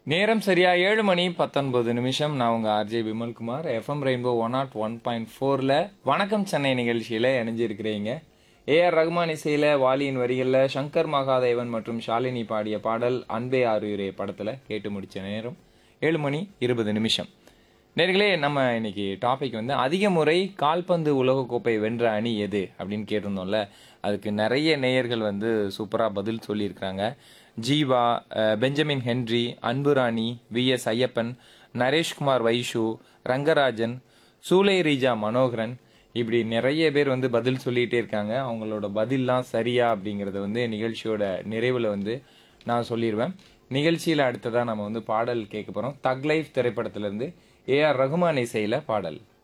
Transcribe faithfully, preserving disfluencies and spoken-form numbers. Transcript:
நேரம் சரியா ஏழு மணி பத்தொன்பது நிமிஷம். நான் உங்க RJ Vimal Kumar, FM rainbow one not one point ஃபோர்ல வணக்கம் சென்னை நிகழ்ச்சியில இணைஞ்சிருக்கிறீங்க. ஏ ஆர் ரகுமான் இசையில, வாலியின் வரிகள்ல சங்கர் மகாதேவன் மற்றும் ஷாலினி பாடிய பாடல் அன்பே ஆறுயிரே படத்துல கேட்டு முடிச்ச நேரம் ஏழு மணி இருபது நிமிஷம். நேர்களே, நம்ம இன்னைக்கு டாபிக் வந்து அதிக முறை கால்பந்து உலகக்கோப்பை வென்ற அணி எது அப்படின்னு கேட்டிருந்தோம்ல. அதுக்கு நிறைய நேயர்கள் வந்து சூப்பராக பதில் சொல்லியிருக்கிறாங்க. Jeeva, Benjamin Henry, Anburani, V S Ayyappan, Naresh Kumar Vaishu, Rangarajan, சூலை ரீஜா மனோகரன், இப்படி நிறைய பேர் வந்து பதில் சொல்லிகிட்டே இருக்காங்க. அவங்களோட பதில்லாம் சரியா அப்படிங்கிறத வந்து நிகழ்ச்சியோட நிறைவில் வந்து நான் சொல்லிடுவேன். நிகழ்ச்சியில் அடுத்ததாக நம்ம வந்து பாடல் கேட்க போகிறோம். தக் லைஃப் திரைப்படத்திலேருந்து ஏ ஆர் ரகுமான் இசையில் பாடல்.